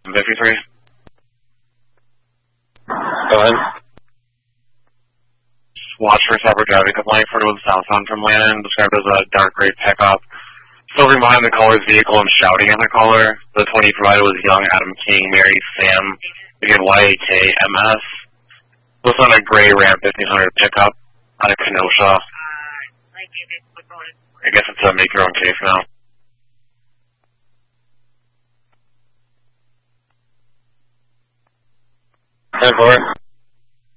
53. Go ahead. Watch for separate driving complaint for the southbound from Lannon, described as a dark gray pickup. Silvering behind the caller's vehicle and shouting at the caller. The 20 provided was young Adam King, Mary Sam, again YAKMS. Was on a gray Ram 1500 pickup out of Kenosha. I guess it's a make your own case now. 10-4.